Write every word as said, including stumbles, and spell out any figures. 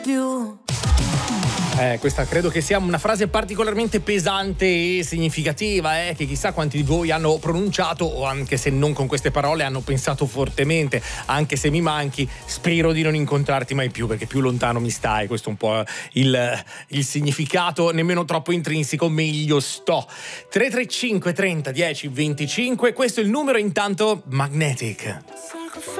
più. Eh, questa credo che sia una frase particolarmente pesante e significativa, eh, che chissà quanti di voi hanno pronunciato, o anche se non con queste parole hanno pensato fortemente. Anche se mi manchi, spero di non incontrarti mai più, perché più lontano mi stai. Questo è un po' il, il significato, nemmeno troppo intrinseco, meglio sto. tre tre cinque trenta dieci venticinque, questo è il numero. Intanto Magnetic.